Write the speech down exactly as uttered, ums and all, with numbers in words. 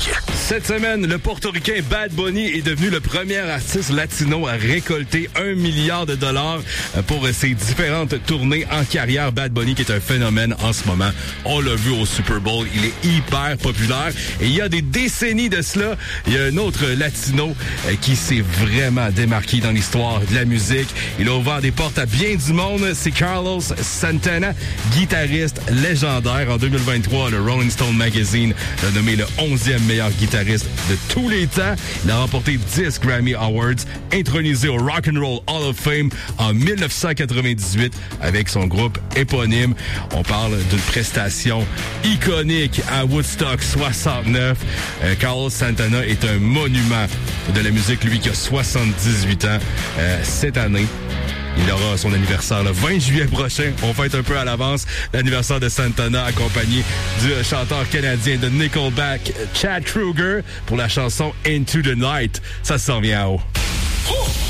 Musique. Cette semaine, le portoricain Bad Bunny est devenu le premier artiste latino à récolter un milliard de dollars pour ses différentes tournées en carrière. Bad Bunny qui est un phénomène en ce moment. On l'a vu au Super Bowl. Il est hyper populaire. Et il y a des décennies de cela, il y a un autre latino qui s'est vraiment démarqué dans l'histoire de la musique. Il a ouvert des portes à bien du monde. C'est Carlos Santana, guitariste légendaire. En deux mille vingt-trois, le Rolling Stone Magazine l'a nommé le onzième meilleur guitariste de tous les temps. Il a remporté dix Grammy Awards, intronisé au Rock and Roll Hall of Fame en dix-neuf cent quatre-vingt-dix-huit avec son groupe éponyme. On parle d'une prestation iconique à Woodstock soixante-neuf. Euh, Carlos Santana est un monument de la musique, lui qui a soixante-dix-huit ans euh, cette année. Il aura son anniversaire le vingt juillet prochain. On fête un peu à l'avance l'anniversaire de Santana, accompagné du chanteur canadien de Nickelback, Chad Kroeger, pour la chanson Into the Night. Ça s'en vient à haut.